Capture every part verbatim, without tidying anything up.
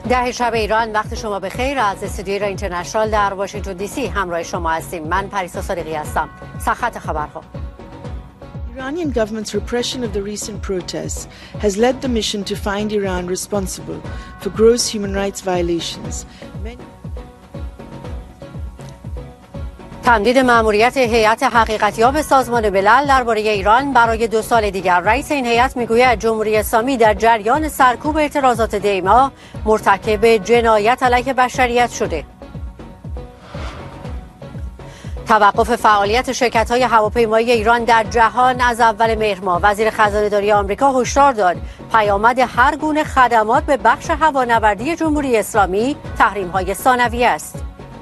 ده شب ایران، وقت شما بخیر. از استودیوی ایران اینترنشنال در واشنگتن دی سی همراه شما هستیم. من پریسا صادقی هستم. سرخط خبرها. Iranian government's repression of the recent protests has led the mission to find Iran responsible for gross human rights violations. تمدید مأموریت هیئت حقیقتیاب سازمان ملل درباره ایران برای دو سال دیگر. رئیس این هیئت میگوید جمهوری اسلامی در جریان سرکوب اعتراضات دیما مرتکب جنایت علیه بشریت شده. توقف فعالیت شرکت‌های هواپیمایی ایران در جهان از اول مهر ماه. وزیر خزانه‌داری آمریکا هشدار داد پیامد هر گونه خدمات به بخش هوانوردی جمهوری اسلامی تحریم‌های ثانویه است.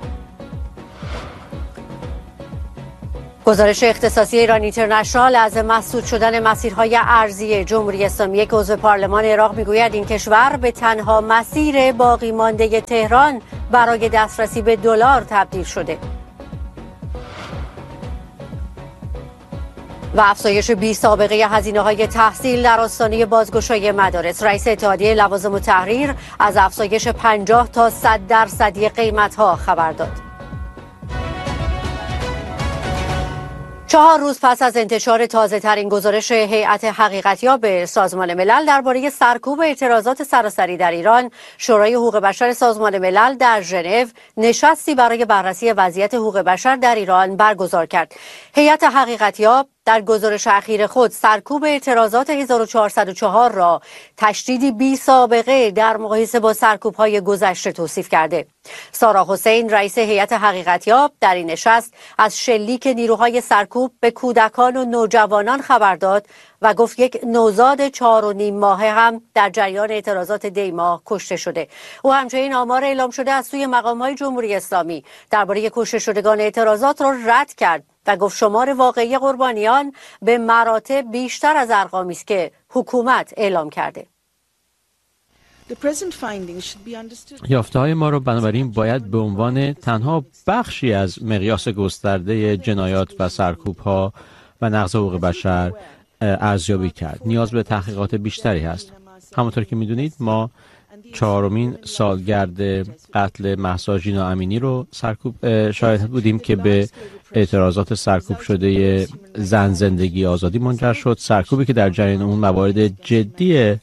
گزارش اختصاصی ایران اینترنشنال از مسدود شدن مسیرهای ارزی جمهوری اسلامی، یک عضو پارلمان عراق میگوید این کشور به تنها مسیر باقی مانده تهران برای دسترسی به دلار تبدیل شده. و افزایش بی سابقه هزینه‌های تحصیل در آستانه بازگشایی مدارس. رئیس اتحادیه لوازم التحریر از افزایش پنجاه تا صد درصدی قیمت‌ها خبر داد. چهار روز پس از انتشار تازه‌ترین گزارش هیئت حقیقتیاب سازمان ملل درباره سرکوب اعتراضات سراسری در ایران، شورای حقوق بشر سازمان ملل در ژنو نشستی برای بررسی وضعیت حقوق بشر در ایران برگزار کرد. هیئت حقیقتیاب در گزارش اخیر خود سرکوب اعتراضات هزار و چهارصد و چهار را تشدیدی بی سابقه در مقایسه با سرکوب‌های گذشته توصیف کرده. سارا حسین، رئیس هیئت حقیقتیاب، در این نشست از شلیک نیروهای سرکوب به کودکان و نوجوانان خبر داد و گفت یک نوزاد چهار و نیم ماهه هم در جریان اعتراضات دیما کشته شده. او همچنین آمار اعلام شده از سوی مقام‌های جمهوری اسلامی درباره کشته شدگان اعتراضات را رد کرد و گفت شمار واقعی قربانیان به مراتب بیشتر از ارقامی است که حکومت اعلام کرده. یافته‌های ما را بنابراین باید به عنوان تنها بخشی از مقیاس گسترده جنایات و سرکوب‌ها و نقض حقوق بشر ارزیابی کرد. نیاز به تحقیقات بیشتری هست. همونطور که می‌دونید ما چهارمین سالگرد قتل مهسا ژینا امینی رو سرکوب شاهد بودیم که به اعتراضات سرکوب شده زن زندگی آزادی منجر شد. سرکوبی که در جریان اون موارد جدی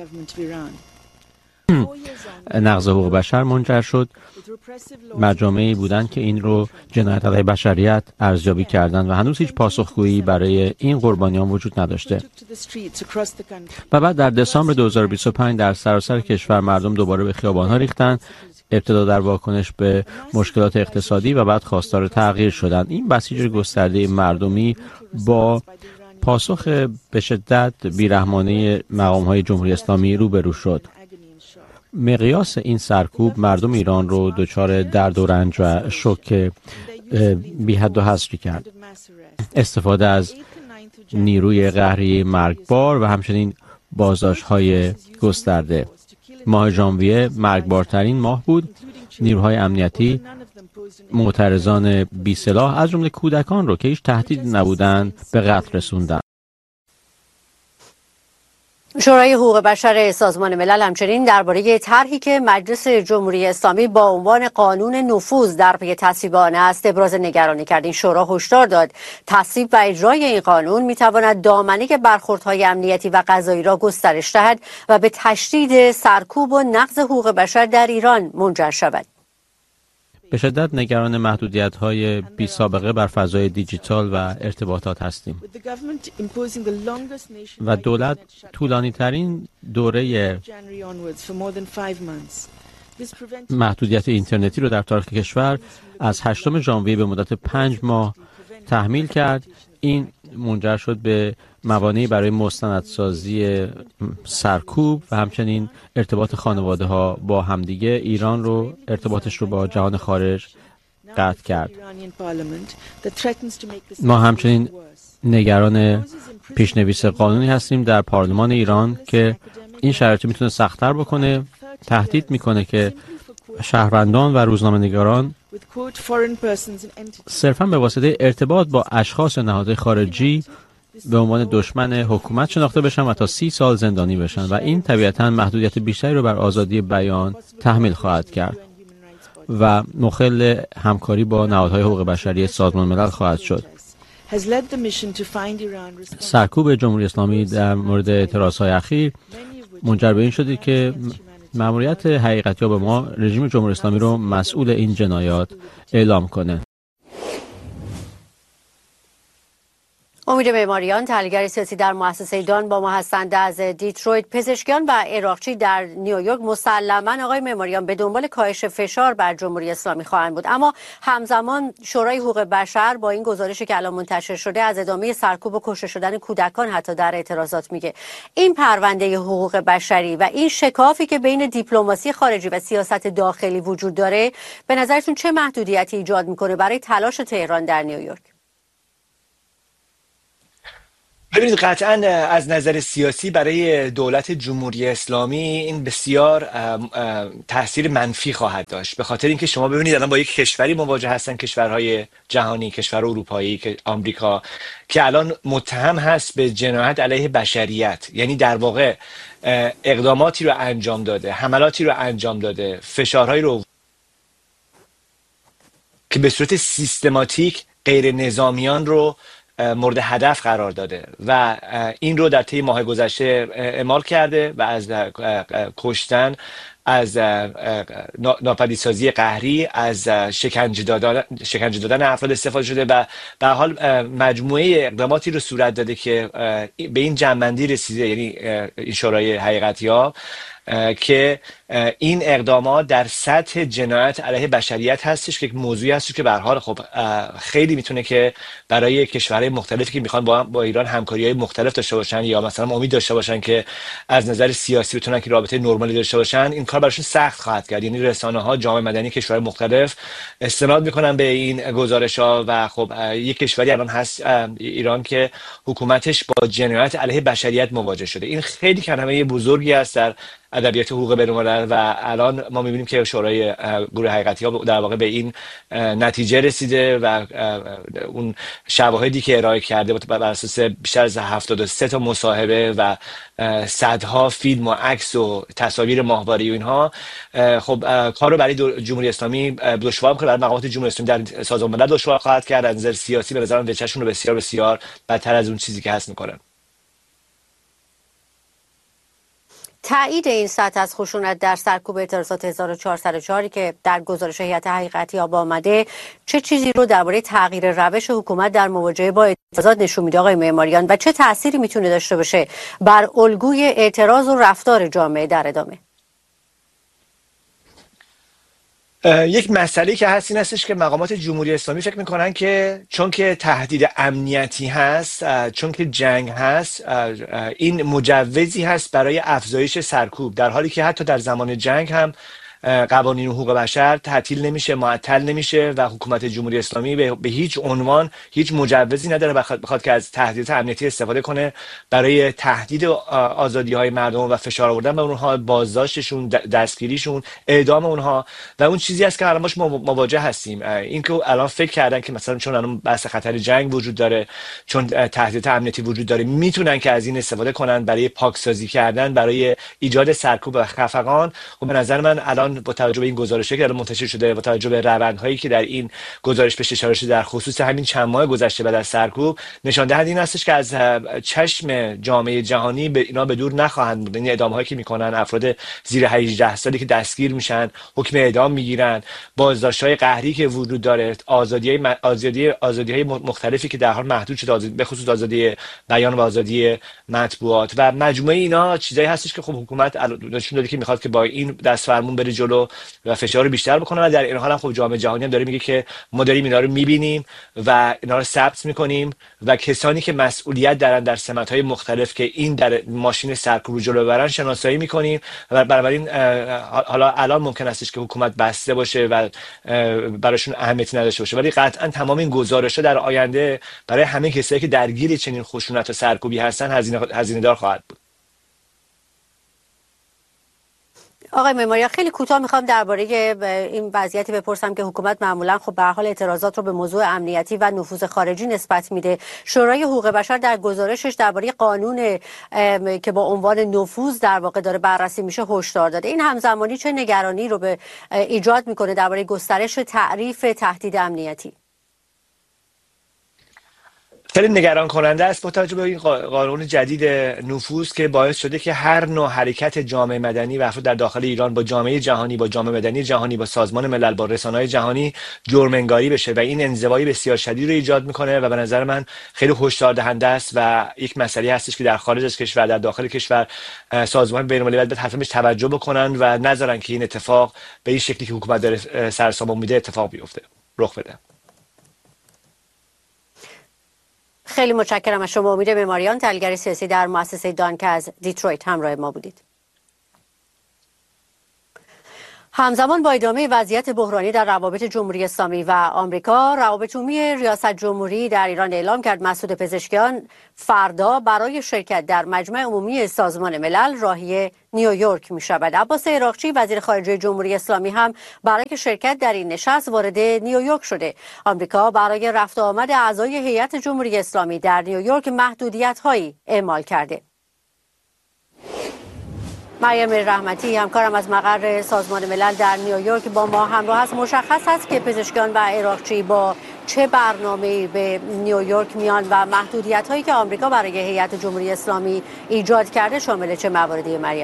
نقض حقوق بشر منجر شد. مجامعی بودند که این رو جنایت علیه بشریت ارزیابی کردند و هنوز هیچ پاسخگویی برای این قربانیان وجود نداشته. و بعد در دسامبر دو هزار و بیست و پنج در سراسر کشور مردم دوباره به خیابان‌ها ریختند، ابتدا در واکنش به مشکلات اقتصادی و بعد خواستار تغییر شدند. این بسیج گسترده مردمی با پاسخ به شدت بیرحمانه مقام‌های جمهوری اسلامی روبرو شد. مقیاس این سرکوب مردم ایران رو دچار درد و رنج و شوک بی حد و حصری کرد. استفاده از نیروی قهری مرگبار و همچنین بازداشت‌های گسترده. ماه ژانویه مرگبارترین ماه بود. نیروهای امنیتی معترضان بی سلاح از جمله کودکان رو که هیچ تهدیدی نبودند به قتل رسوندند. شورای حقوق بشر سازمان ملل همچنین درباره طرحی که مجلس جمهوری اسلامی با عنوان قانون نفوذ در پی تصویب آن است ابراز نگرانی کرد. این شورا هشدار داد تصویب و اجرای این قانون میتواند دامنه برخوردهای امنیتی و قضایی را گسترش دهد و به تشدید سرکوب و نقض حقوق بشر در ایران منجر شود. به شدت نگران محدودیت‌های بی سابقه بر فضای دیجیتال و ارتباطات هستیم و دولت طولانی ترین دوره محدودیت اینترنتی رو در تاریخ کشور از هشتم ژانویه به مدت پنج ماه تحمیل کرد. این منجر شد به موانعی برای مستندسازی سرکوب و همچنین ارتباط خانواده ها با همدیگه. ایران رو ارتباطش رو با جهان خارج قطع کرد. ما همچنین نگران پیشنویس قانونی هستیم در پارلمان ایران که این شرایط میتونه سخت‌تر بکنه. تهدید میکنه که شهروندان و روزنامه‌نگاران صرفاً به واسطه ارتباط با اشخاص نهادهای خارجی به عنوان دشمن حکومت شناخته بشن و تا سی سال زندانی بشن و این طبیعتاً محدودیت بیشتری رو بر آزادی بیان تحمیل خواهد کرد و مخل همکاری با نهادهای حقوق بشری سازمان ملل خواهد شد. سرکوب جمهوری اسلامی در مورد اعتراضهای اخیر منجر به این شده که مأموریت حقیقتیاب ما رژیم جمهوری اسلامی رو مسئول این جنایات اعلام کنه. امید معماریان، تحلیلگر سیاسی در مؤسسه دان با ما هستند از دیترویت. پزشکیان و عراقچی در نیویورک مسلما آقای معماریان به دنبال کاهش فشار بر جمهوری اسلامی خواهند بود، اما همزمان شورای حقوق بشر با این گزارشی که الان منتشر شده از ادامه سرکوب و کشته شدن کودکان حتی در اعتراضات میگه. این پرونده حقوق بشری و این شکافی که بین دیپلماسی خارجی و سیاست داخلی وجود داره به نظرتون چه محدودیتی ایجاد میکنه برای تلاش تهران در نیویورک؟ ببینید، قطعا از نظر سیاسی برای دولت جمهوری اسلامی این بسیار تاثیر منفی خواهد داشت، به خاطر اینکه شما ببینید الان با یک کشوری مواجه هستن، کشورهای جهانی، کشور اروپایی، آمریکا، که الان متهم هست به جنایت علیه بشریت، یعنی در واقع اقداماتی رو انجام داده، حملاتی رو انجام داده، فشارهایی رو که به صورت سیستماتیک غیر نظامیان رو مورد هدف قرار داده و این رو در طی ماه گذشته اعمال کرده و از کشتن، از ناپدیدسازی قهری، از شکنجه دادن شکنجه دادن افراد استفاده شده و به هر حال مجموعه اقداماتی رو صورت داده که به این جنبندی رسیده، یعنی این شورای حقیقتیاب، که این اقدامات در سطح جنایت علیه بشریت هستش که یک موضوعی هستش که به هر حال خب خیلی میتونه که برای کشورهای مختلفی که میخوان با با ایران همکاری‌های مختلف داشته باشن یا مثلا امید داشته باشن که از نظر سیاسی بتونن که رابطه نرمالی داشته باشن، این کار براشون سخت خواهد کرد. یعنی رسانه‌ها، جامعه مدنی کشورهای مختلف استناد میکنن به این گزارش‌ها و خب یک کشوری الان هست ایران که حکومتش با جنایت علیه بشریت مواجه شده. این خیلی کلمه بزرگی است در ادبیات حقوق بین‌الملل و الان ما می‌بینیم که شورای گروه حقیقتی‌ها در واقع به این نتیجه رسیده و اون شواهدی که ارائه کرده بر اساس بیشتر از هفتاد و سه تا مصاحبه و صدها فیلم و عکس و تصاویر ماهواره‌ای و اینها خب کارو برای جمهوری اسلامی دشوار می‌کنه، برای مقامات جمهوری اسلامی در سازمان ملل دشوار خواهد کرد. از نظر سیاسی به نظرم وجهشون رو بسیار بسیار بدتر از اون چیزی که هست می‌کنه. تایید این سطح از خشونت در سرکوب اعتراضات هزار و چهارصد و چهار که در گزارش هیئت حقیقتیاب آمده چه چیزی رو درباره تغییر روش حکومت در مواجهه با اعتراضات نشون میده آقای معماریان و چه تأثیری میتونه داشته باشه بر الگوی اعتراض و رفتار جامعه در ادامه؟ یک مسئله که هست این هستش که مقامات جمهوری اسلامی فکر میکنن که چون که تهدید امنیتی هست، چون که جنگ هست، این مجوزی هست برای افزایش سرکوب، در حالی که حتی در زمان جنگ هم قوانین حقوق بشر تعطیل نمیشه، معطل نمیشه و حکومت جمهوری اسلامی به, به هیچ عنوان هیچ مجوزی نداره بخواد, بخواد که از تهدیدات امنیتی استفاده کنه برای تهدید آزادی‌های مردم و فشار آوردن به اونها، بازداشتشون، دستگیریشون، اعدام اونها و اون چیزی است که الان باش مواجه هستیم. این که الان فکر کردن که مثلا چون الان بحث خطر جنگ وجود داره، چون تهدیدات امنیتی وجود داره، میتونن که از این استفاده کنن برای پاکسازی کردن، برای ایجاد سرکوب و خفقان. خب به نظر من الان با توجه به این گزارشی که الان منتشر شده، با توجه به روندهایی که در این گزارش بهش اشاره شده در خصوص همین چند ماه گذشته بعد از سرکوب، نشان دهنده این هستش که از چشم جامعه جهانی به اینا به دور نخواهند بود. این اعدام‌هایی که میکنن، افراد زیر هجده سالی که دستگیر میشن، حکم اعدام میگیرن، بازداشت‌های قهری که وجود داره، آزادی آزادی آزادی‌های مختلفی که در حال محدود شده، به خصوص آزادی بیان و آزادی مطبوعات و مجموعه اینا چیزایی هستش که خب حکومت نشون داده که میخواد که با این دستفرمون بره جلو و فشار رو بیشتر بکنه و در این حال هم خب جامعه جهانی هم داره میگه که ما داریم اینا رو میبینیم و اینا رو ثبت میکنیم و کسانی که مسئولیت دارن در سمت‌های مختلف که این در ماشین سرکوب رو جلو ببرن شناسایی میکنیم و بنابراین حالا الان ممکن استش که حکومت بسته باشه و براشون اهمیتی نداشته باشه، ولی قطعا تمام این گزارش‌ها در آینده برای همه کسایی که درگیر چنین خشونت و سرکوبی هستن هزینه هزینه‌دار خواهد بود. آقای معماریا خیلی کوتاه میخوام درباره این وضعیتی بپرسم که حکومت معمولا خب به هر حال اعتراضات رو به موضوع امنیتی و نفوذ خارجی نسبت میده. شورای حقوق بشر در گزارشش درباره قانون که با عنوان نفوذ در واقع داره بررسی میشه هشدار داده. این همزمانی چه نگرانی رو به ایجاد میکنه درباره گسترش تعریف تهدید امنیتی؟ خیلی نگران کننده است با توجه به این قانون جدید نفوذ که باعث شده که هر نوع حرکت جامعه مدنی و افراد در داخل ایران با جامعه جهانی، با جامعه مدنی جهانی، با سازمان ملل، با رسانه‌های جهانی جرم انگاری بشه و این انزوای بسیار شدید رو ایجاد میکنه و به نظر من خیلی هشدار دهنده است و یک مسئله هستش که در خارج از کشور، در داخل کشور سازمان بین‌المللی باید حتما بهش توجه بکنن و نذارن که این اتفاق به این شکلی که حکومت داره سرسام میده اتفاق بیفته، رخ بده. خیلی متشکرم از شما. امید معماریان، تحلیلگر سیاسی در مؤسسه دان که از دیترویت همراه ما بودید. همزمان با ادامه وضعیت بحرانی در روابط جمهوری اسلامی و آمریکا، روابط عمومی ریاست جمهوری در ایران اعلام کرد مسعود پزشکیان فردا برای شرکت در مجمع عمومی سازمان ملل راهی نیویورک می شود. عباس عراقچی وزیر خارجه جمهوری اسلامی هم برای شرکت در این نشست وارد نیویورک شده. آمریکا برای رفت و آمد اعضای هیئت جمهوری اسلامی در نیویورک محدودیت‌هایی اعمال کرده. مریم رحمتی همکارم از مقر سازمان ملل در نیویورک با ما همراه است. مشخص است که پزشکیان و عراقچی با چه برنامه‌ای به نیویورک میان و محدودیت‌هایی که آمریکا برای هیئت جمهوری اسلامی ایجاد کرده شامل چه مواردی مریم؟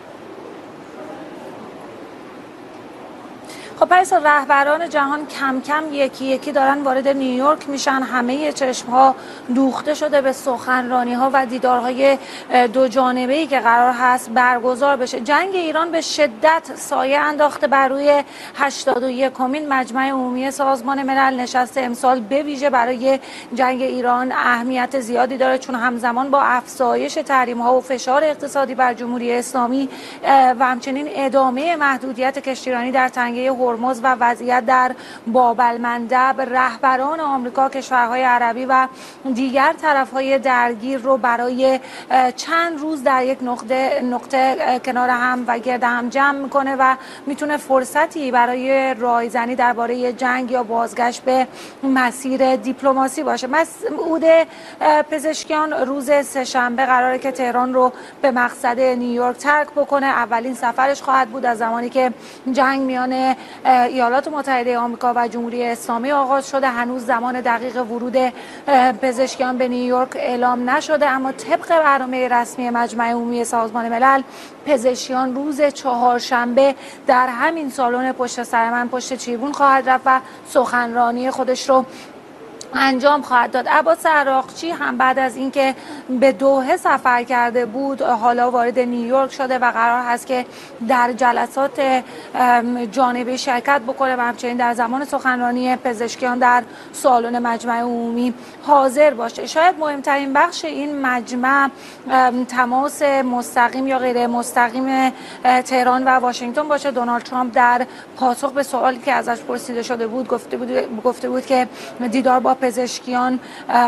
خب پس رهبران جهان کم کم یکی یکی دارن وارد نیویورک میشن. همه چشم ها دوخته شده به سخنرانی ها و دیدارهای دو جانبه‌ای که قرار هست برگزار بشه. جنگ ایران به شدت سایه انداخته بر روی هشتاد و یکمین مجمع عمومی سازمان ملل. نشست امسال به ویژه برای جنگ ایران اهمیت زیادی داره، چون همزمان با افزایش تحریم ها و فشار اقتصادی بر جمهوری اسلامی و همچنین ادامه محدودیت کشتیرانی در تنگه هرمز و وضعیت در باب‌المندب، رهبران آمریکا، کشورهای عربی و دیگر طرفهای درگیر رو برای چند روز در یک نقطه نقطه کنار هم و گرد هم جمع میکنه و میتونه فرصتی برای رایزنی درباره جنگ یا بازگشت به مسیر دیپلماسی باشه. مسعود پزشکیان روز سه‌شنبه قراره که تهران رو به مقصد نیویورک ترک بکنه. اولین سفرش خواهد بود از زمانی که جنگ میان ایالات متحده آمریکا و جمهوری اسلامی آغاز شده. هنوز زمان دقیق ورود پزشکیان به نیویورک اعلام نشده، اما طبق برنامه رسمی مجمع عمومی سازمان ملل پزشکیان روز چهارشنبه در همین سالن پشت سر من پشت تریبون خواهد رفت و سخنرانی خودش رو انجام خواهد داد. عباس عراقچی هم بعد از اینکه به دوحه سفر کرده بود حالا وارد نیویورک شده و قرار هست که در جلسات جانبی شرکت بکنه و همچنین در زمان سخنرانی پزشکیان در سالن مجمع عمومی حاضر باشه. شاید مهمترین بخش این مجمع تماس مستقیم یا غیر مستقیم تهران و واشنگتن باشه. دونالد ترامپ در پاسخ به سوالی که ازش پرسیده شده بود گفته بود گفته بود که دیدار با پزشکیان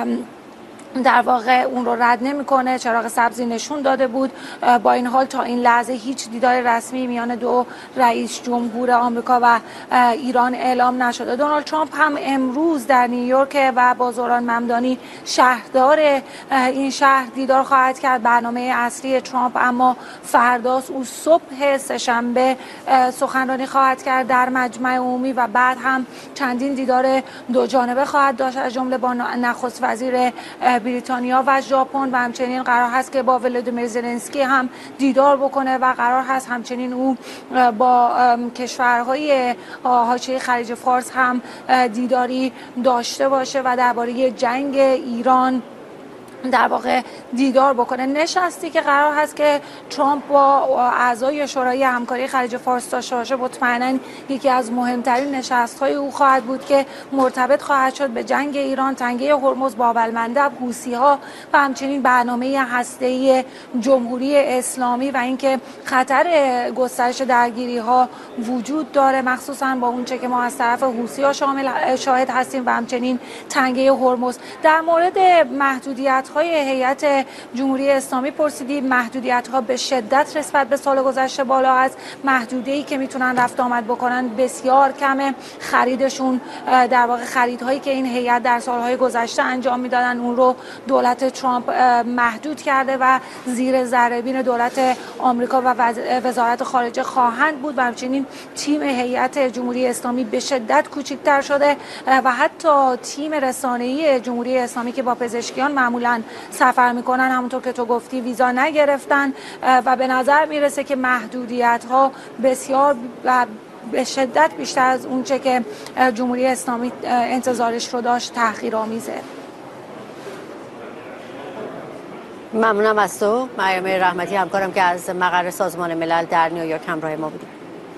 در واقع اون رو رد نمیکنه، چراغ سبزی نشون داده بود. با این حال تا این لحظه هیچ دیدار رسمی میان دو رئیس جمهور آمریکا و ایران اعلام نشده. دونالد ترامپ هم امروز در نیویورک و با زوران ممدانی شهردار این شهر دیدار خواهد کرد. برنامه اصلی ترامپ اما فرداست. او صبح سه‌شنبه سخنرانی خواهد کرد در مجمع عمومی و بعد هم چندین دیدار دو جانبه خواهد داشت، از جمله با نخست وزیر بریتانیا و ژاپن و همچنین قرار هست که با ولادیمیر زلنسکی هم دیدار بکنه و قرار هست همچنین او با کشورهای حاشیه خلیج فارس هم دیداری داشته باشه و درباره جنگ ایران در واقع دیدار بکنه. نشستی که قرار هست که ترامپ با اعضای شورای همکاری خلیج فارس داشته باشه مطمئنا یکی از مهمترین نشست‌های او خواهد بود که مرتبط خواهد شد به جنگ ایران، تنگه هرمز، باب‌المندب، حوثی‌ها و همچنین برنامه هسته‌ای جمهوری اسلامی و اینکه خطر گسترش درگیری‌ها وجود داره، مخصوصا با اونچه که ما از طرف حوثی‌ها شامل شاهد هستیم و همچنین تنگه هرمز. در مورد محدودیت های هیئت جمهوری اسلامی پرسیدیم. محدودیت ها به شدت نسبت به سال گذشته بالا است. محدوده‌ای که میتونن رفت آمد بکنن بسیار کمه. خریدشون در واقع خریدهایی که این هیئت در سالهای گذشته انجام میدادن اون رو دولت ترامپ محدود کرده و زیر ذره‌بین دولت آمریکا و وزارت خارجه خواهند بود و همچنین تیم هیئت جمهوری اسلامی به شدت کوچکتر شده و حتی تیم رسانه‌ای جمهوری اسلامی که با پزشکیان معمولا سفر میکنن همونطور که تو گفتی ویزا نگرفتن و به نظر میرسه که محدودیت ها بسیار و به شدت بیشتر از اونچه که جمهوری اسلامی انتظارش رو داشت تحقیرآمیزه. ممنونم از تو مریم رحمتی، همکارم که از مقر سازمان ملل در نیویورک همراه ما بودیم.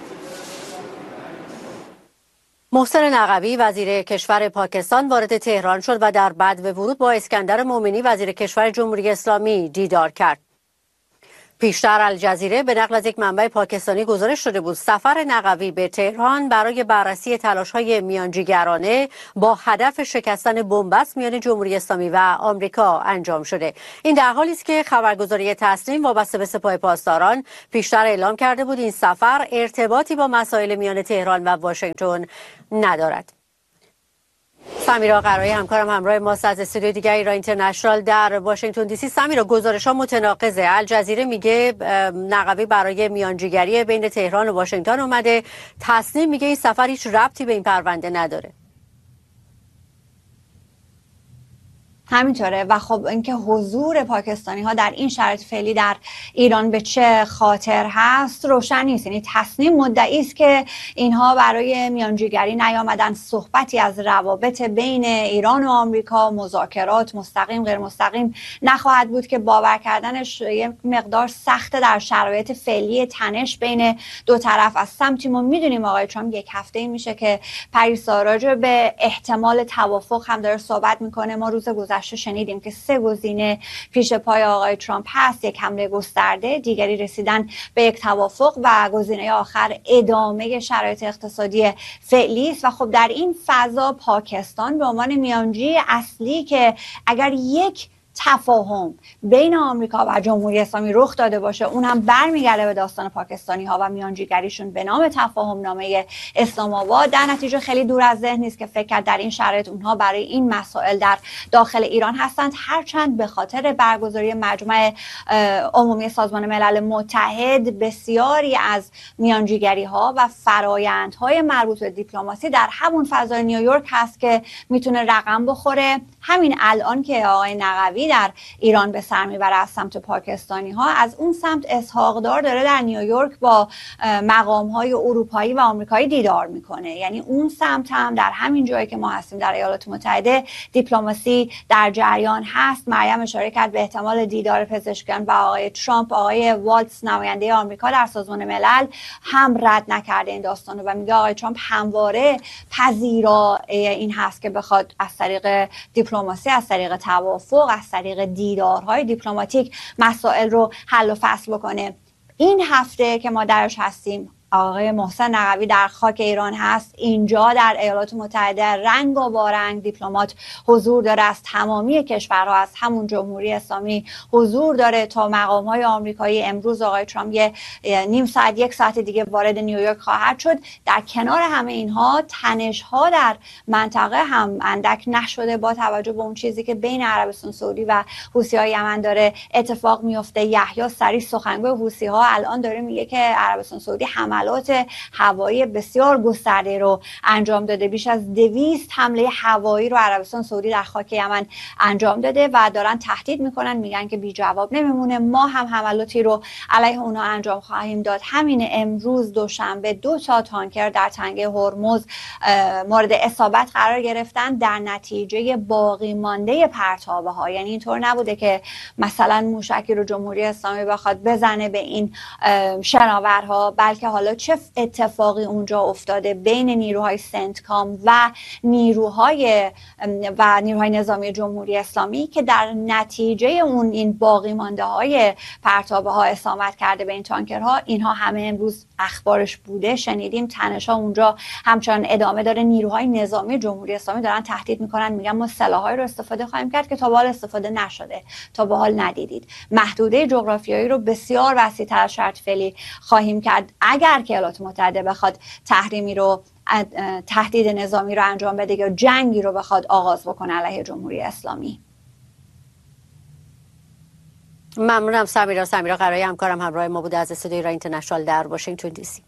محسن نقوی وزیر کشور پاکستان وارد تهران شد و در بدو ورود با اسکندر مومنی وزیر کشور جمهوری اسلامی دیدار کرد. پیشتر الجزیره به نقل از یک منبع پاکستانی گزارش شده بود سفر نقوی به تهران برای بررسی تلاش‌های میانجیگرانه با هدف شکستن بنبست میان جمهوری اسلامی و آمریکا انجام شده. این در حالی است که خبرگزاری تسنیم وابسته به سپاه پاسداران پیشتر اعلام کرده بود این سفر ارتباطی با مسائل میان تهران و واشنگتن ندارد. سمیرا قرایی همکارم همراه ماست از استودیو دیگر ایران اینترنشنال در واشنگتن دی سی. سمیرا، گزارش‌ها متناقضه. الجزیره میگه نقوی برای میانجیگری بین تهران و واشنگتن اومده، تسنیم میگه این سفر هیچ ربطی به این پرونده نداره. همینطوره و خب اینکه حضور پاکستانی ها در این شرایط فعلی در ایران به چه خاطر هست روشن نیست. یعنی تسنیم مدعی است که اینها برای میانجیگری نیامدن، صحبتی از روابط بین ایران و آمریکا، مذاکرات مستقیم غیر مستقیم نخواهد بود که باور کردنش یک مقدار سخته در شرایط فعلی تنش بین دو طرف. از سمتی ما میدونیم آقای ترامپ یک هفته ای میشه که پریسا راجع به احتمال توافق هم داره صحبت میکنه. ما روز گذشته شنیدیم که سه گزینه پیش پای آقای ترامپ هست، یک حمله گسترده، دیگری رسیدن به یک توافق و گزینه آخر ادامه شرایط اقتصادی فعلی است. و خب در این فضا پاکستان به عنوان میانجی اصلی که اگر یک تفاهم بین آمریکا و جمهوری اسلامی رخ داده باشه اون هم برمیگرده به داستان پاکستانی ها و میانجیگریشون به نام تفاهم نامه اسلام آباد. در نتیجه خیلی دور از ذهن نیست که فکر کرد در این شرایط اونها برای این مسائل در داخل ایران هستند، هرچند به خاطر برگزاری مجمع عمومی سازمان ملل متحد بسیاری از میانجیگری ها و فرایندهای مربوط به دیپلماسی در همون فضای نیویورک هست که میتونه رقم بخوره. همین الان که آقای نقوی در ایران به سر میبره از سمت پاکستانی ها، از اون سمت اسحاقدار داره در نیویورک با مقام های اروپایی و آمریکایی دیدار میکنه. یعنی اون سمت هم در همین جایی که ما هستیم در ایالات متحده دیپلماسی در جریان هست. مریم اشاره کرد به احتمال دیدار پزشکیان و آقای ترامپ. آقای والتز نماینده آمریکا در سازمان ملل هم رد نکرده این داستانو و میگه آقای ترامپ همواره پذیرا این هست که بخواد از طریق دیپلماسی، از طریق توافق، از طریق دیدارهای دیپلماتیک مسائل رو حل و فصل بکنه. این هفته که ما درش هستیم آقای محسن نقوی در خاک ایران هست. اینجا در ایالات متحده رنگ و بارنگ دیپلمات حضور داره، از تمامی کشورها، از همون جمهوری اسلامی حضور داره تا مقام‌های آمریکایی. امروز آقای ترامپ یه نیم ساعت یک ساعت دیگه وارد نیویورک خواهد شد. در کنار همه اینها تنش‌ها در منطقه هم اندک نشده با توجه به اون چیزی که بین عربستان سعودی و حوثی‌های یمن داره اتفاق میفته. یحیی سریع سخنگوی حوثی‌ها الان داره میگه که عربستان سعودی هم حملات هوایی بسیار گسترده رو انجام داده. بیش از دویست حمله هوایی رو عربستان سعودی در خاک یمن انجام داده و دارن تهدید میکنن، میگن که بی جواب نمیمونه، ما هم حملاتی رو علیه اونا انجام خواهیم داد. همین امروز دوشنبه دو تا تانکر در تنگه هرمز مورد اصابت قرار گرفتن در نتیجه باقی مانده پرتابه ها. یعنی اینطور نبوده که مثلا موشکی رو جمهوری اسلامی بخواد بزنه به این شناورها، بلکه حالا حالا چه اتفاقی اونجا افتاده بین نیروهای سنتکام و نیروهای و نیروهای نظامی جمهوری اسلامی که در نتیجه اون این باقی مانده های پرتابه ها اصابت کرده به این تانکرها. اینها همه امروز اخبارش بوده، شنیدیم. تنش ها اونجا همچنان ادامه داره. نیروهای نظامی جمهوری اسلامی دارن تهدید میکنن، میگن ما سلاح‌هایی رو استفاده خواهیم کرد که تا به حال استفاده نشده، تا به حال ندیدید. محدوده جغرافیایی رو بسیار وسیع‌تر از شرط فعلی خواهیم کرد اگر که ایالات متحده بخواد تحریمی رو تهدید نظامی رو انجام بده یا جنگی رو بخواد آغاز بکنه علیه جمهوری اسلامی. ممنونم سمیرا. سمیرا قرایی همکارم همراه ما بوده از استودیوی ایران اینترنشنال در واشنگتن دی سی.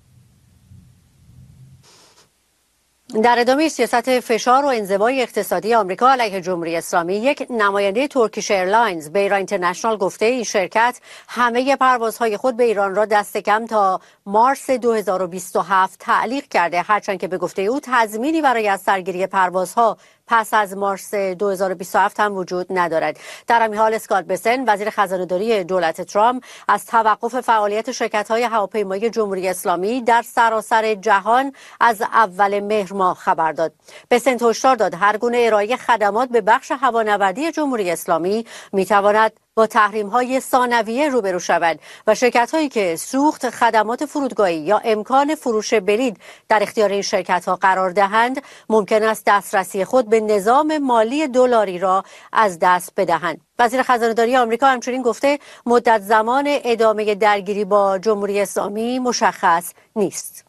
در ادامه سیاست فشار و انزوای اقتصادی آمریکا علیه جمهوری اسلامی، یک نماینده ترکیش ایرلاینز به ایران اینترنشنال گفته این شرکت همه پروازهای خود به ایران را دست کم تا مارس دو هزار و بیست و هفت تعلیق کرده، هرچند که به گفته او تضمینی برای از سرگیری پروازها پس از مارس دو هزار و بیست و هفت هم وجود ندارد. در همین حال اسکات بسن وزیر خزانه‌داری دولت ترامپ از توقف فعالیت شرکت‌های هواپیمایی جمهوری اسلامی در سراسر جهان از اول مهر ماه خبر داد. بسن هشدار داد هر گونه ارائه خدمات به بخش هوانوردی جمهوری اسلامی می‌تواند با تحریم‌های ثانویه روبرو شود و شرکت‌هایی که سوخت، خدمات فرودگاهی یا امکان فروش بلیط در اختیار این شرکت‌ها قرار دهند، ممکن است دسترسی خود به نظام مالی دلاری را از دست بدهند. وزیر خزانه‌داری آمریکا همچنین گفته مدت زمان ادامه درگیری با جمهوری اسلامی مشخص نیست.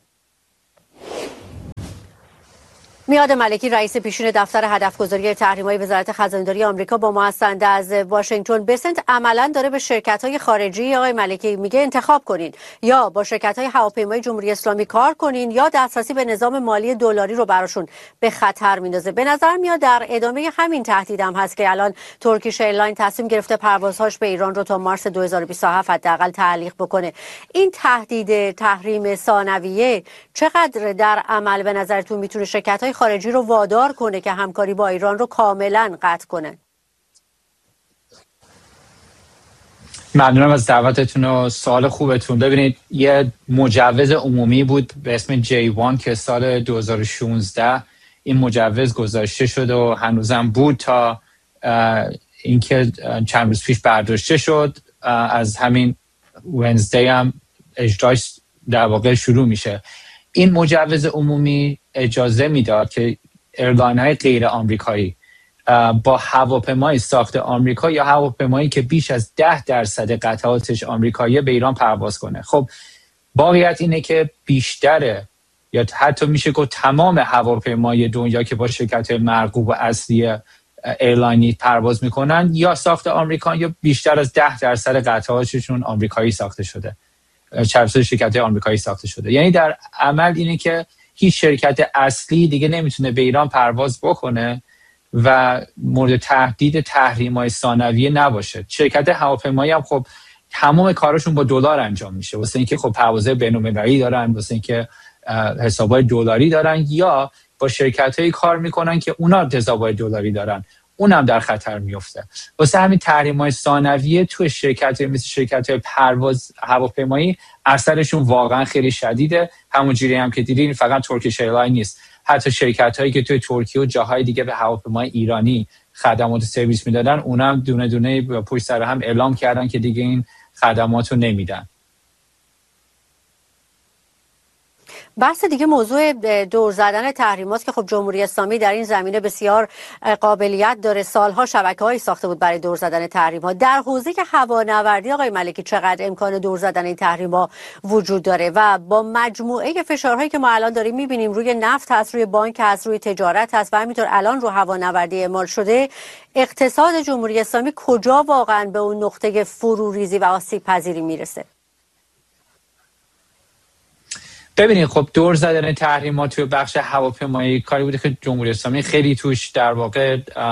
میاد ملکی رئیس پیشین دفتر هدفگذاری تحریم‌های وزارت خزانه‌داری آمریکا با ما هستند از واشنگتن. بسنت عملاً داره به شرکت‌های خارجی آقای ملکی میگه انتخاب کنین، یا با شرکت‌های هواپیمایی جمهوری اسلامی کار کنین یا دسترسی به نظام مالی دلاری رو براشون به خطر میندازه. به نظر میاد در ادامه همین تهدید هم هست که الان ترکیش ایرلاین تصمیم گرفته پروازهاش به ایران رو تا مارس دو هزار و بیست و هفت حداقل تعلیق بکنه. این تهدید تحریم ثانویه چقدر در عمل به نظرتون میتونه شرکت‌های خارجی رو وادار کنه که همکاری با ایران رو کاملا قطع کنه؟ ممنونم از دعوتتون و سوال خوبتون. ببینید یه مجوز عمومی بود به اسم جی وان که سال دو هزار و شانزده این مجوز گذاشته شد و هنوزم بود تا اینکه چند روز پیش برداشته شد. از همین ونزدی هم اجراش در واقع شروع میشه. این مجوز عمومی اجازه میداد که ایرلاین های غیر آمریکایی با هواپیمای ساخت آمریکا یا هواپیمایی که بیش از ده درصد قطعاتش آمریکایی به ایران پرواز کنه. خب واقعیت اینه که بیشتر یا حتی میشه گفت تمام هواپیمای دنیا که با شرکت مرغوب و اصلی ایرلاینی پرواز میکنن یا ساخت آمریکا یا بیشتر از ده درصد قطعاتشون آمریکایی ساخته شده، چرخش شرکت آمریکایی ساخته شده. یعنی در عمل اینه که هیچ شرکت اصلی دیگه نمیتونه به ایران پرواز بکنه و مورد تهدید تحریم‌های ثانویه نباشه. شرکت هواپیمایی هم خب تمام کارشون با دلار انجام میشه، واسه اینکه خب پروازهای بین‌المللی دارن، واسه اینکه حسابای دلاری دارن، یا با شرکتایی کار میکنن که اونا حسابای دلاری دارن، اونم در خطر میفته. واسه همین تحریم‌های ثانویه تو شرکت‌های مثل شرکت‌های پرواز هواپیمایی اثرشون واقعا خیلی شدیده. همونجوری هم که دیدین فقط ترکیش ایرلاین نیست، حتی شرکت‌هایی که توی ترکیه و جاهای دیگه به هواپیمای ایرانی خدمات و سرویس میدادن، اونم دونه دونه پشت سر هم اعلام کردن که دیگه این خدمات رو نمیدن. بحث دیگه موضوع دور زدن تحریمات که خب جمهوری اسلامی در این زمینه بسیار قابلیت داره، سالها شبکه‌هایی ساخته بود برای دور زدن تحریمات. در حوزه که هوانوردی آقای ملکی چقدر امکان دور زدن این تحریم‌ها وجود داره و با مجموعه فشارهایی که ما الان داریم می‌بینیم روی نفت هست، روی بانک هست، روی تجارت هست و همینطور الان رو هوانوردی اعمال شده، اقتصاد جمهوری اسلامی کجا واقعا به اون نقطه فروریزی و آسیب پذیری میرسه؟ ببینید خب دور زدن تحریمات توی بخش هواپیمایی کاری بوده که جمهوری اسلامی خیلی توش در واقع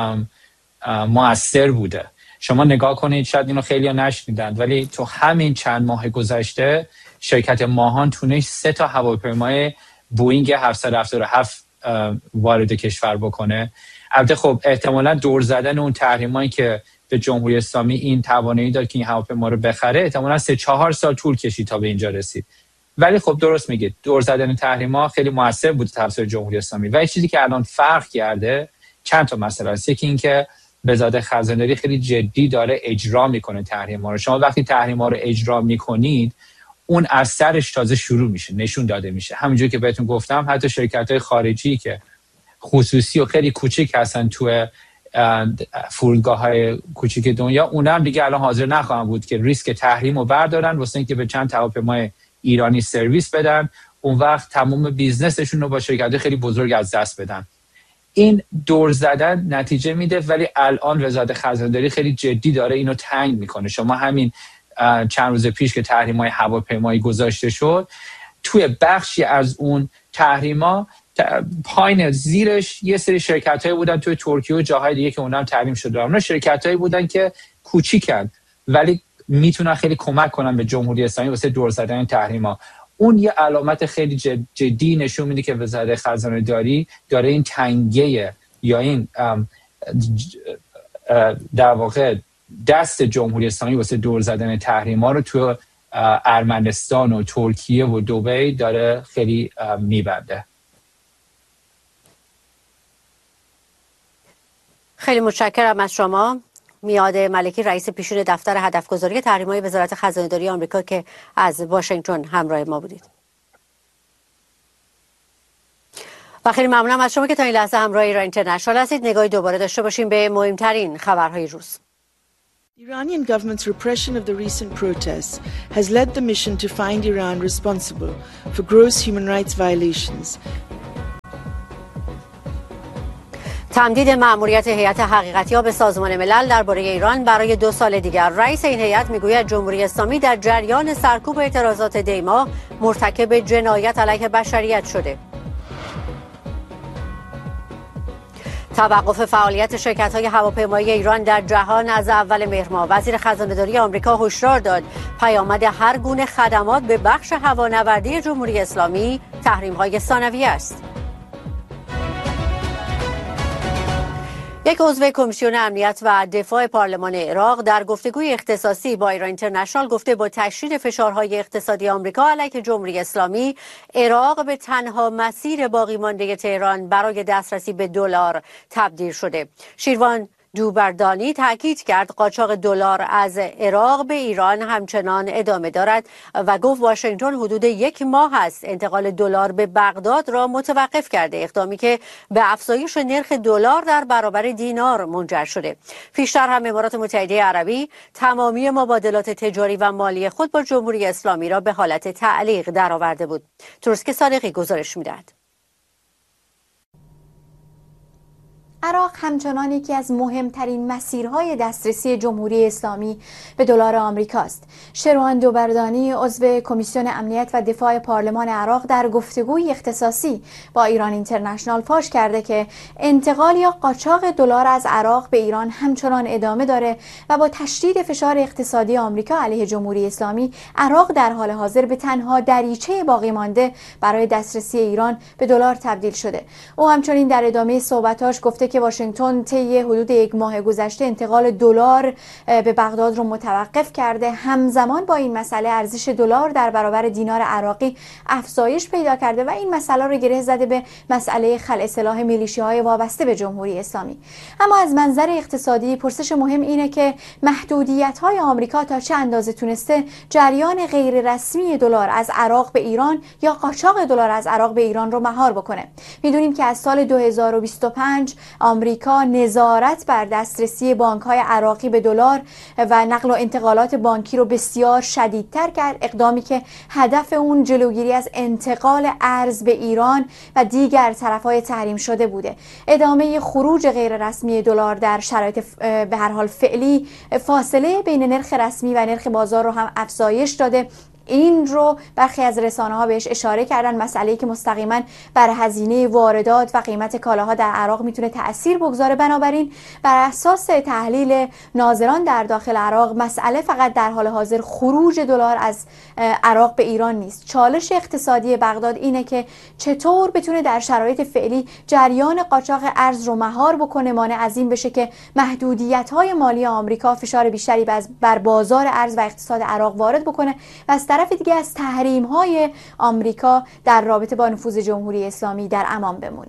مؤثر بوده. شما نگاه کنید، شاید اینو خیلی ها نشنیدن، ولی تو همین چند ماه گذشته شرکت ماهان تونست سه تا هواپیمای بوئینگ هفتصد و هفتاد و هفت وارد کشور بکنه. البته خب احتمالاً دور زدن اون تحریمایی که به جمهوری اسلامی این توانایی داد که این هواپیما رو بخره احتمالاً سه چهار سال طول کشید تا به اینجا رسید. ولی خب درست میگید دور زدن تحریم‌ها خیلی موثر بود توسط جمهوری اسلامی و این چیزی که الان فرق کرده چند تا مسئله است. یکی این که وزارت خزانداری خیلی جدی داره اجرا میکنه تحریم‌ها رو. شما وقتی تحریم‌ها رو اجرا میکنید اون اثرش تازه شروع میشه، نشون داده میشه. همونجوری که بهتون گفتم حتی شرکت‌های خارجی که خصوصی و خیلی کوچیک هستن تو فرودگاه‌های کوچیک دنیا، اونم دیگه الان حاضر نخواهند بود که ریسک تحریم رو بردارن واسه اینکه به چند هواپیمای ایرانی سرویس بدن، اون وقت تمام بیزنسشون رو با شرکت‌های خیلی بزرگ از دست بدن. این دور زدن نتیجه میده، ولی الان وزارت خزانداری خیلی جدی داره اینو تنگ میکنه. شما همین چند روز پیش که تحریم‌های هواپیمایی گذاشته شد، توی بخشی از اون تحریم‌ها پایین زیرش یه سری شرکت‌هایی بودن توی ترکیه و جاهای دیگه که اونها هم تحریم شده. اونا شرکت‌هایی بودن که کوچیکن ولی میتونن خیلی کمک کنن به جمهوری اسلامی واسه دور زدن تحریم‌ها. اون یه علامت خیلی جدی نشون میده که وزارت خزانه‌داری داره این تنگه یا این در واقع دست جمهوری اسلامی واسه دور زدن تحریم‌ها رو تو ارمنستان و ترکیه و دبی داره خیلی میبنده. خیلی متشکرم از شما. میاد ملکی، رئیس پیشین دفتر هدفگذاری تحریم‌های وزارت خزانه‌داری آمریکا که از واشنگتن همراه ما بودید. و خیلی ممنونم از شما که تا این لحظه همراه ایران اینترنشنال هستید. نگاهی دوباره داشته باشیم به مهمترین خبرهای روز. The Iranian government's repression of the recent protests has led the mission to find Iran responsible for gross human rights violations. تمدید مأموریت هیئت حقیقتیاب سازمان ملل درباره ایران برای دو سال دیگر. رئیس این هیئت میگوید جمهوری اسلامی در جریان سرکوب اعتراضات دیما مرتکب جنایت علیه بشریت شده. توقف فعالیت شرکت‌های هواپیمایی ایران در جهان از اول مهر ماه. وزیر خزانه‌داری آمریکا هشدار داد پیامد هر گونه خدمات به بخش هوانوردی جمهوری اسلامی تحریم‌های ثانویه است. یک عضو کمیسیون امنیت و دفاع پارلمان عراق در گفتگوی اختصاصی با ایران اینترنشنال گفته با تشدید فشارهای اقتصادی آمریکا علیه جمهوری اسلامی، عراق به تنها مسیر باقی مانده تهران برای دسترسی به دلار تبدیل شده. شیروان دوبردانی تاکید کرد قاچاق دلار از عراق به ایران همچنان ادامه دارد و گفت واشنگتن حدود یک ماه است انتقال دلار به بغداد را متوقف کرده، اقدامی که به افزایش نرخ دلار در برابر دینار منجر شده. پیشتر هم امارات متحده عربی تمامی مبادلات تجاری و مالی خود با جمهوری اسلامی را به حالت تعلیق درآورده بود. تروسک صادقی گزارش می‌دهد. عراق همچنان یکی از مهمترین مسیرهای دسترسی جمهوری اسلامی به دلار آمریکاست. شیروان دوبردانی عضو کمیسیون امنیت و دفاع پارلمان عراق در گفتگوی اختصاصی با ایران اینترنشنال فاش کرده که انتقال یا قاچاق دلار از عراق به ایران همچنان ادامه داره و با تشدید فشار اقتصادی آمریکا علیه جمهوری اسلامی، عراق در حال حاضر به تنها دریچه باقی مانده برای دسترسی ایران به دلار تبدیل شده. او همچنین در ادامه صحبتاش گفته که واشنگتن طی حدود یک ماه گذشته انتقال دلار به بغداد رو متوقف کرده. همزمان با این مسئله ارزش دلار در برابر دینار عراقی افزایش پیدا کرده و این مسئله رو گره زده به مسئله خلع سلاح میلیشیاهای وابسته به جمهوری اسلامی. اما از منظر اقتصادی پرسش مهم اینه که محدودیت‌های آمریکا تا چه اندازه تونسته جریان غیر رسمی دلار از عراق به ایران یا قاچاق دلار از عراق به ایران رو مهار بکنه. میدونیم که از سال دو هزار و بیست و پنج آمریکا نظارت بر دسترسی بانک‌های عراقی به دلار و نقل و انتقالات بانکی رو بسیار شدیدتر کرد، اقدامی که هدف اون جلوگیری از انتقال ارز به ایران و دیگر طرف‌های تحریم شده بوده. ادامه خروج غیر رسمی دلار در شرایط به هر حال فعلی فاصله بین نرخ رسمی و نرخ بازار رو هم افزایش داده. این رو برخی از رسانه‌ها بهش اشاره کردن، مسئله‌ای که مستقیما بر هزینه واردات و قیمت کالاها در عراق میتونه تأثیر بگذاره. بنابراین بر اساس تحلیل ناظران در داخل عراق، مسئله فقط در حال حاضر خروج دلار از عراق به ایران نیست. چالش اقتصادی بغداد اینه که چطور بتونه در شرایط فعلی جریان قاچاق ارز رو مهار بکنه، مانع از این بشه که محدودیت‌های مالی آمریکا فشار بیشتری بر بازار ارز و اقتصاد عراق وارد بکنه و از طرف دیگه از تحریم‌های آمریکا در رابطه با نفوذ جمهوری اسلامی در امان بمونه.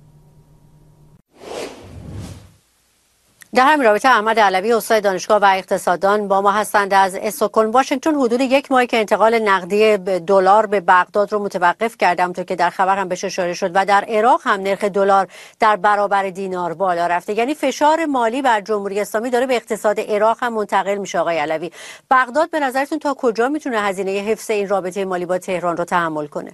در همین رابطه احمد علوی استاد دانشگاه و اقتصاددان با ما هستند از استکهلم. واشنگتن حدود یک ماه که انتقال نقدی دلار به بغداد رو متوقف کرد، همونطور که در خبر هم بهش اشاره شد، و در عراق هم نرخ دلار در برابر دینار بالا رفته. یعنی فشار مالی بر جمهوری اسلامی داره به اقتصاد عراق هم منتقل میشه. آقای علوی، بغداد به نظرتون تا کجا میتونه هزینه حفظ این رابطه مالی با تهران رو تحمل کنه؟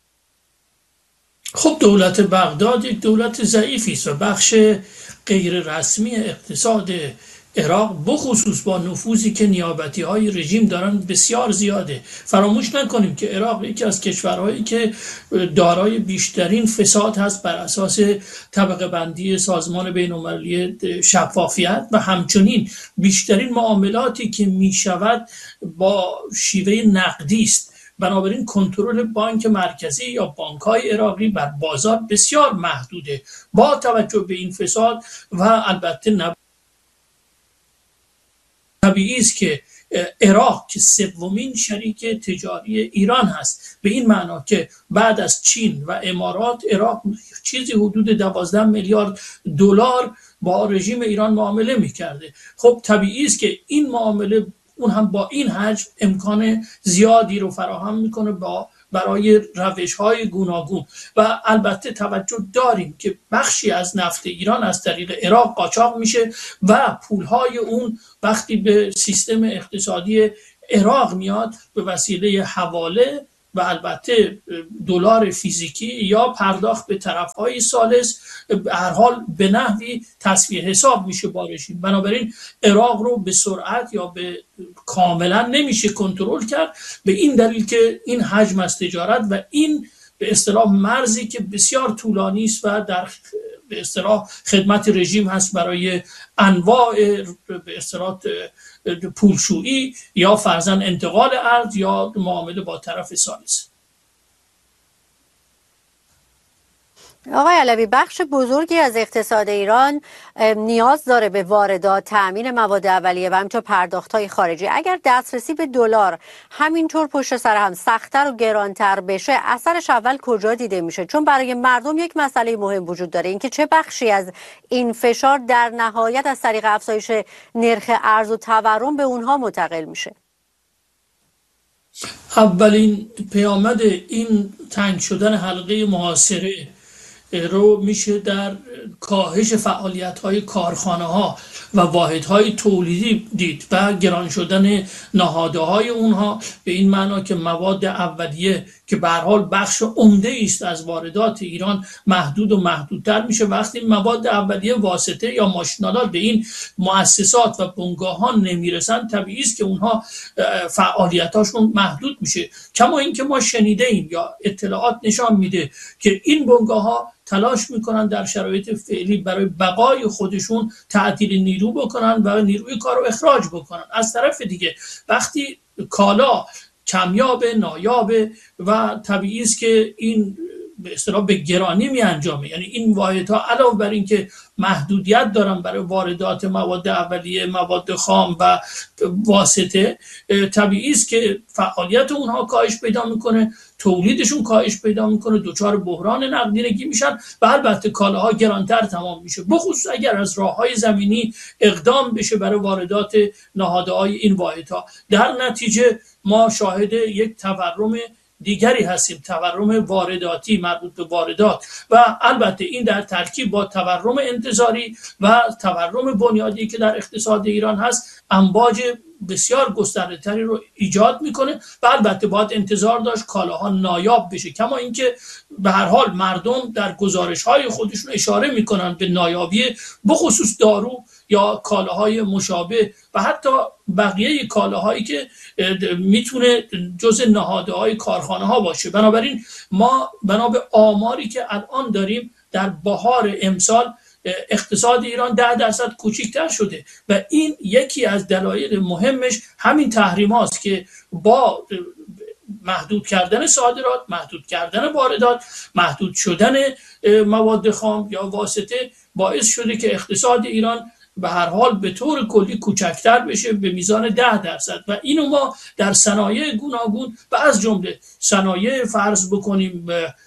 خب دولت بغداد یک دولت ضعیفی است و بخش غیر رسمی اقتصاد عراق بخصوص با نفوذی که نیابتی های رژیم دارن بسیار زیاده. فراموش نکنیم که عراق یکی از کشورهایی که دارای بیشترین فساد هست بر اساس طبقه بندی سازمان بین المللی شفافیت و همچنین بیشترین معاملاتی که می شود با شیوه نقدی است. بنابراین کنترل بانک مرکزی یا بانک‌های عراقی بر بازار بسیار محدوده. با توجه به این فساد و البته نب... طبیعی است که عراق که سومین شریک تجاری ایران هست، به این معنا که بعد از چین و امارات عراق چیزی حدود دوازده میلیارد دلار با رژیم ایران معامله می‌کرده. خب طبیعی است که این معامله اون هم با این حجم امکان زیادی رو فراهم میکنه با برای روش‌های گوناگون و البته توجه داریم که بخشی از نفت ایران از طریق عراق قاچاق میشه و پولهای اون وقتی به سیستم اقتصادی عراق میاد به وسیله حواله و البته دلار فیزیکی یا پرداخت به طرف‌های ثالث به هر حال به نحوی تصفیه حساب میشه با رژیم. بنابراین عراق رو به سرعت یا به کاملا نمیشه کنترل کرد، به این دلیل که این حجم از تجارت و این به اصطلاح مرزی که بسیار طولانی است و در به اصطلاح خدمت رژیم هست برای انواع به اصطلاح پولشویی یا فرضاً انتقال ارز یا معامله با طرف ثالث. آقای علوی، بخش بزرگی از اقتصاد ایران نیاز داره به واردات، تأمین مواد اولیه و همینطور پرداخت‌های خارجی. اگر دسترسی به دلار همینطور پشت سر هم سخت‌تر و گرانتر بشه، اثرش اول کجا دیده میشه؟ چون برای مردم یک مسئله مهم وجود داره، اینکه چه بخشی از این فشار در نهایت از طریق افزایش نرخ ارز و تورم به اونها منتقل میشه. اولین پیامد این تنگ شدن حلقه محاصره رو میشه در کاهش فعالیت‌های کارخانه‌ها و واحدهای تولیدی دید و گران شدن نهادهای اونها، به این معنا که مواد اولیه که به هر حال بخش عمده است از واردات ایران محدود و محدودتر میشه. وقتی مواد اولیه واسطه یا ماشین‌آلات به این مؤسسات و بنگاهان نمیرسن، طبیعی است که اونها فعالیتاشون محدود میشه. کما اینکه ما شنیده ایم یا اطلاعات نشان میده که این بنگاه‌ها تلاش میکنن در شرایط فعلی برای بقای خودشون تعدیل نیرو بکنن و نیروی کار رو اخراج بکنن. از طرف دیگه وقتی کالا کمیاب، نایاب و طبیعی است که این به اصطلاح به گرانی می انجامه، یعنی این واحدها علاوه بر این که محدودیت دارن برای واردات مواد اولیه، مواد خام و واسطه، طبیعی است که فعالیت اونها کاهش پیدا میکنه، تولیدشون کاهش پیدا میکنه، دچار بحران نقدینگی میشن و البته کالاها گرانتر تمام میشه، بخصوص اگر از راههای زمینی اقدام بشه برای واردات نهادهای این واحدها. در نتیجه ما شاهد یک تورم دیگری هستیم، تورم وارداتی مربوط به واردات و البته این در ترکیب با تورم انتظاری و تورم بنیادی که در اقتصاد ایران هست امواج بسیار گسترده‌تری رو ایجاد میکنه و البته باید انتظار داشت کالاها نایاب بشه. کما اینکه به هر حال مردم در گزارش‌های خودشون اشاره میکنن به نایابی بخصوص دارو یا کالاهای مشابه و حتی بقیه کالاهایی که میتونه جزء نهادهای کارخانه ها باشه. بنابراین ما بنا به آماری که الان داریم در بهار امسال اقتصاد ایران ده درصد کوچکتر شده و این یکی از دلایل مهمش همین تحریم هاست که با محدود کردن صادرات، محدود کردن واردات، محدود شدن مواد خام یا واسطه باعث شده که اقتصاد ایران به هر حال به طور کلی کوچکتر بشه به میزان ده درصد و اینو ما در صنایع گوناگون و از جمله صنایع فرض بکنیم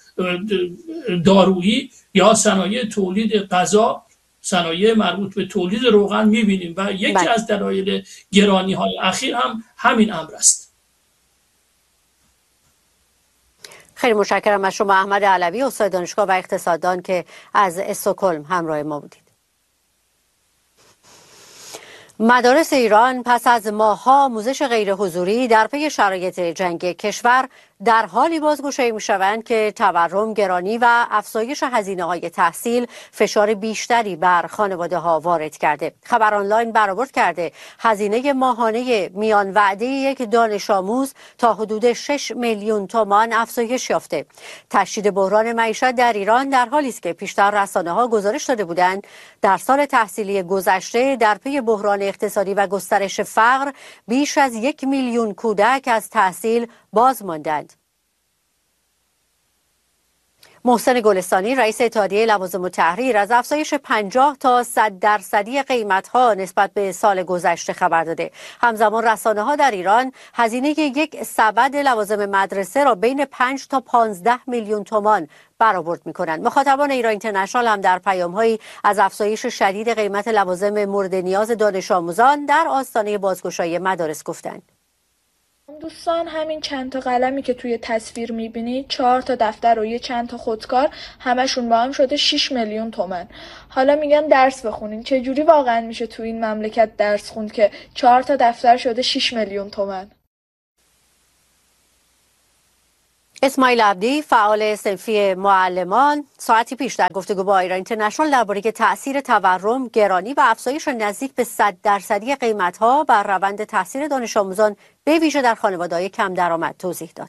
دارویی یا صنایع تولید غذا، صنایع مربوط به تولید روغن میبینیم و یکی بله. از دلایل گرانی های اخیر هم همین امر است. خیلی متشکرم از شما احمد علوی، استاد دانشگاه و اقتصاددان که از استکهلم همراه ما بودید. مدارس ایران پس از ماه‌ها آموزش غیر حضوری در پی شرایط جنگ کشور در حالی بازگشایی می‌شوند که تورم، گرانی و افزایش هزینه‌های تحصیل فشار بیشتری بر خانواده‌ها وارد کرده. خبر آنلاین برآورد کرده هزینه ماهانه میان وعده یک دانش آموز تا حدود شش میلیون تومان افزایش یافته. تشدید بحران معیشت در ایران در حالی است که پیشتر رسانه‌ها گزارش داده بودند در سال تحصیلی گذشته در پی بحران اقتصادی و گسترش فقر بیش از یک میلیون کودک از تحصیل باز ماندند. محسن گلستانی رئیس اتحادیه لوازم التحریر از افزایش پنجاه تا صد درصدی قیمت‌ها نسبت به سال گذشته خبر داده. همزمان رسانه‌ها در ایران هزینه یک سبد لوازم مدرسه را بین پنج تا پانزده میلیون تومان برآورد می‌کنند. مخاطبان ایران اینترنشنال هم در پیام‌هایی از افزایش شدید قیمت لوازم مورد نیاز دانش آموزان در آستانه بازگشایی مدارس گفتند. دوستان، همین چند تا قلمی که توی تصویر میبینید، چهار تا دفتر و یه چند تا خودکار، همشون با هم شده شش میلیون تومن. حالا میگن درس بخونین. چه جوری واقعا میشه توی این مملکت درس خوند که چهار تا دفتر شده شش میلیون تومن؟ اسماعیل عبدی فعال صنفی معلمان ساعتی پیش در گفتگو با ایران اینترنشنال درباره تأثیر تورم، گرانی و افزایش نزدیک به صد درصدی قیمت‌ها بر روند تحصیل دانش آموزان به ویژه در خانواده‌های کم درآمد توضیح داد.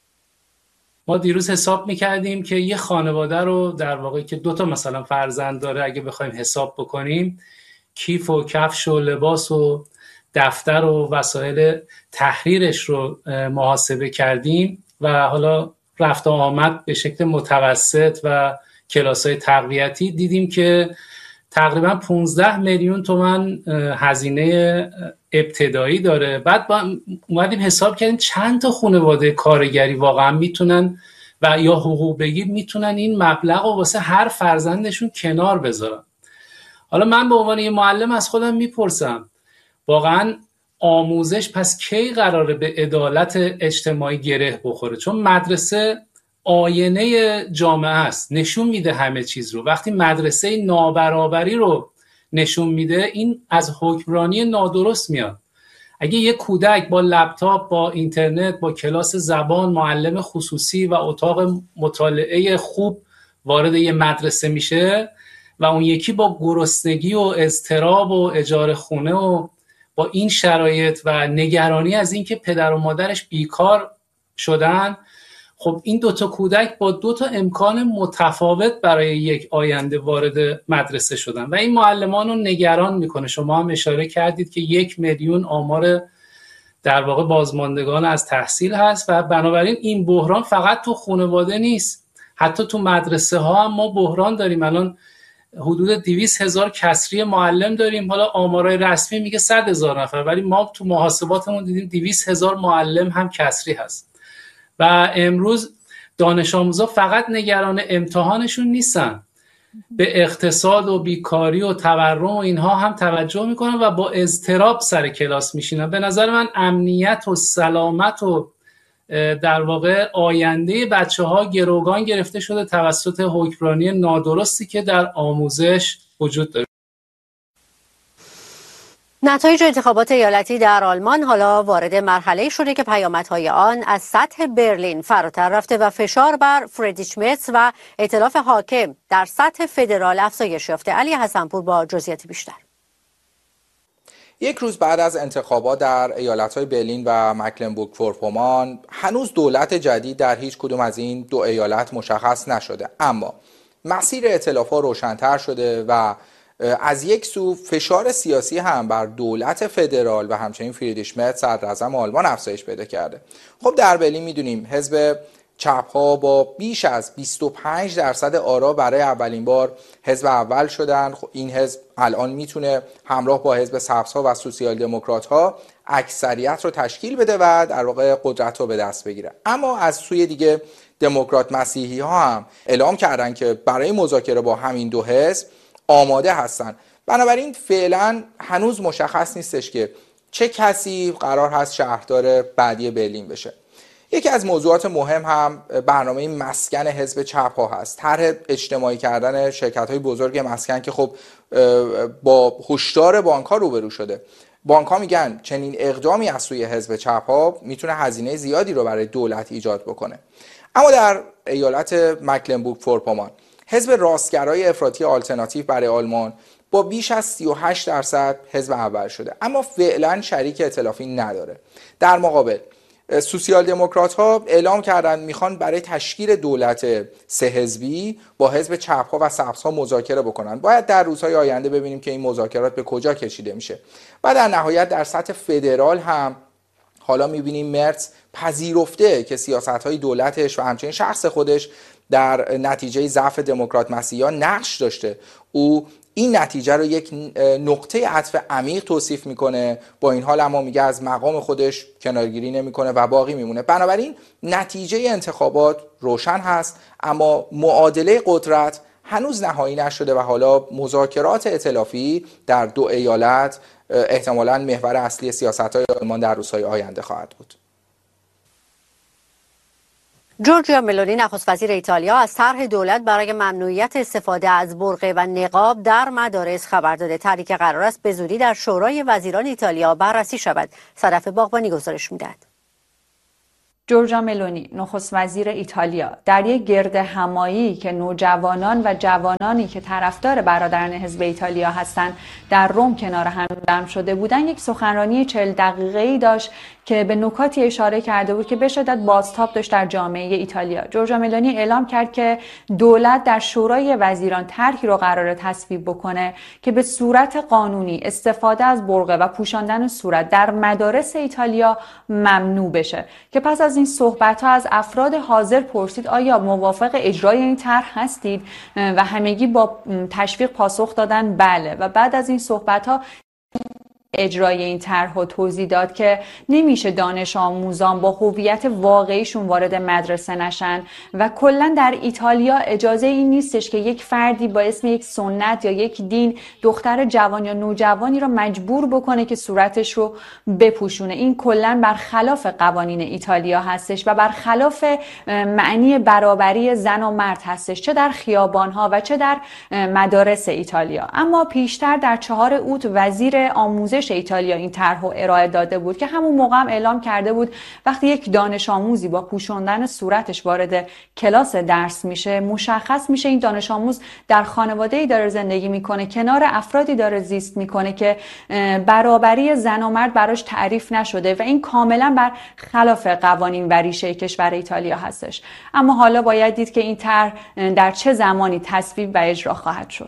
ما دیروز حساب می‌کردیم که یه خانواده رو در واقع که دو تا مثلا فرزند داره اگه بخوایم حساب بکنیم، کیف و کفش و لباس و دفتر و وسایل تحریرش رو محاسبه کردیم و حالا رفت و آمد به شکل متوسط و کلاس‌های تقویتی، دیدیم که تقریبا پانزده میلیون تومان هزینه ابتدایی داره. بعد با اومدیم حساب کردیم چند تا خانواده کارگری واقعا میتونن و یا حقوق بگیر میتونن این مبلغ رو واسه هر فرزندشون کنار بذارن. حالا من به عنوان یه معلم از خودم میپرسم واقعا آموزش پس کی قراره به عدالت اجتماعی گره بخوره؟ چون مدرسه آینه جامعه است، نشون میده همه چیز رو. وقتی مدرسه نابرابری رو نشون میده، این از حکمرانی نادرست میاد. اگه یه کودک با لپتاپ، با اینترنت، با کلاس زبان، معلم خصوصی و اتاق مطالعه خوب وارد یه مدرسه میشه و اون یکی با گرسنگی و اضطراب و اجاره خونه و با این شرایط و نگرانی از اینکه پدر و مادرش بیکار شدن، خب این دوتا کودک با دوتا امکان متفاوت برای یک آینده وارد مدرسه شدن و این معلمان رو نگران میکنه. شما هم اشاره کردید که یک میلیون آمار در واقع بازماندگان از تحصیل هست و بنابراین این بحران فقط تو خانواده نیست، حتی تو مدرسه ها هم ما بحران داریم. الان حدود دویست هزار کسری معلم داریم. حالا آمارای رسمی میگه صد هزار نفر، ولی ما تو محاسباتمون دیدیم دویست هزار معلم هم کسری هست. و امروز دانش آموزا فقط نگران امتحانشون نیستن، به اقتصاد و بیکاری و تورم و اینها هم توجه میکنن و با اضطراب سر کلاس میشینن. به نظر من امنیت و سلامت و در واقع آینده بچه ها گروگان گرفته شده توسط حکمرانی نادرستی که در آموزش وجود داره. نتایج انتخابات ایالتی در آلمان حالا وارد مرحله شده که پیامدهای آن از سطح برلین فراتر رفته و فشار بر فریدریش مرتز و ائتلاف حاکم در سطح فدرال افزایش یافته. علی حسنپور با جزئیات بیشتر. یک روز بعد از انتخابات در ایالت‌های برلین و مکلنبورگ فورپومان هنوز دولت جدید در هیچ کدوم از این دو ایالت مشخص نشده، اما مسیر ائتلاف‌ها روشن‌تر شده و از یک سو فشار سیاسی هم بر دولت فدرال و همچنین فریدریش مرتز صدراعظم آلمان افزایش پیدا کرده. خب در برلین میدونیم حزب چپ‌ها با بیش از بیست و پنج درصد آرا برای اولین بار حزب اول شدن. این حزب الان میتونه همراه با حزب سبزها و سوسیال دموکرات‌ها اکثریت رو تشکیل بده و در واقع قدرت رو به دست بگیره. اما از سوی دیگه دموکرات مسیحی ها هم اعلام کردن که برای مذاکره با همین دو حزب آماده هستن. بنابراین فعلا هنوز مشخص نیستش که چه کسی قرار هست شهردار بعدی برلین بشه. یکی از موضوعات مهم هم برنامه مسکن حزب چپ ها هست. طرح اجتماعی کردن شرکت های بزرگ مسکن که خب با هشدار بانک ها روبرو شده. بانک ها میگن چنین اقدامی از سوی حزب چپ ها میتونه هزینه زیادی رو برای دولت ایجاد بکنه. اما در ایالت مکلنبورگ فورپومان حزب راستگرای افراطی آلترناتیو برای آلمان با بیش از سی و هشت درصد حزب اول شده، اما فعلا شریک ائتلافی نداره. در مقابل سوسیال دموکرات ها اعلام کردن میخوان برای تشکیل دولت سه حزبی با حزب چپ ها و سبز ها مذاکره بکنن. باید در روزهای آینده ببینیم که این مذاکرات به کجا کشیده میشه. و در نهایت در سطح فدرال هم حالا میبینیم مرتز پذیرفته که سیاست‌های دولتش و همچنین شخص خودش در نتیجه ضعف دموکرات مسیحیان نقش داشته. او این نتیجه رو یک نقطه عطف عمیق توصیف میکنه، با این حال اما میگه از مقام خودش کنارگیری نمیکنه و باقی میمونه. بنابراین نتیجه انتخابات روشن هست، اما معادله قدرت هنوز نهایی نشده و حالا مذاکرات ائتلافی در دو ایالت احتمالاً محور اصلی سیاست‌های آلمان در روزهای آینده خواهد بود. جورجیا ملونی نخست وزیر ایتالیا از طرح دولت برای ممنوعیت استفاده از برقع و نقاب در مدارس خبر داده. طرحی که قرار است به زودی در شورای وزیران ایتالیا بررسی شود. صدف باغبانی گزارش می‌دهد. جورجیا ملونی نخست وزیر ایتالیا در یک گرد همایی که نوجوانان و جوانانی که طرفدار برادران حزب ایتالیا هستند در روم کنار هم جمع شده بودند، یک سخنرانی چهل دقیقه‌ای داشت که به نکاتی اشاره کرده بود که به شدت بازتاب داشت در جامعه ایتالیا. جورجیا ملونی اعلام کرد که دولت در شورای وزیران طرحی رو قراره تصویب بکنه که به صورت قانونی استفاده از برقع و پوشاندن صورت در مدارس ایتالیا ممنوع بشه. که پس از این صحبت‌ها از افراد حاضر پرسید آیا موافق اجرای این طرح هستید و همگی با تشویق پاسخ دادن بله. و بعد از این صحبت‌ها اجرای این طرح توضیح داد که نمیشه دانش آموزان با هویت واقعیشون وارد مدرسه نشن و کلا در ایتالیا اجازه این نیستش که یک فردی با اسم یک سنت یا یک دین دختر جوان یا نوجوانی رو مجبور بکنه که صورتش رو بپوشونه. این کلا برخلاف قوانین ایتالیا هستش و برخلاف معنی برابری زن و مرد هستش، چه در خیابان‌ها و چه در مدارس ایتالیا. اما پیشتر در چهار اوت وزیر آموزش ایتالیا این طرح رو ارائه داده بود که همون موقع هم اعلام کرده بود وقتی یک دانش آموزی با پوشاندن صورتش وارد کلاس درس میشه، مشخص میشه این دانش آموز در خانواده‌ای داره زندگی میکنه، کنار افرادی داره زیست میکنه که برابری زن و مرد براش تعریف نشده و این کاملا بر خلاف قوانین و ریشه کشور ایتالیا هستش. اما حالا باید دید که این طرح در چه زمانی تصویب و اجرا خواهد شد.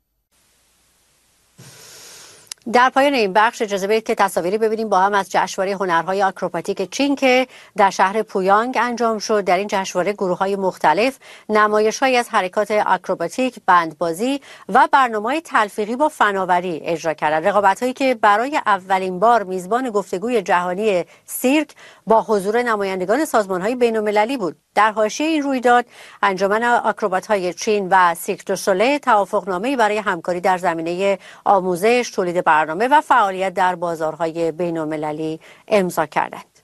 در پایان این بخش اجازه بدید که تصاویری ببینیم با هم از جشنواره هنرهای آکروباتیک چین که در شهر پویانگ انجام شد. در این جشنواره گروه‌های مختلف نمایش‌هایی از حرکات آکروباتیک، بندبازی و برنامه‌های تلفیقی با فناوری اجرا کردند. رقابت‌هایی که برای اولین بار میزبان گفتگوی جهانی سیرک با حضور نمایندگان سازمان‌های بین‌المللی بود. در حاشیه این رویداد انجمن آکروبات‌های چین و سیرک دو سوله توافقنامه‌ای برای همکاری در زمینه آموزش، تولید برنامه و فعالیت در بازارهای بین‌المللی امضا کردند.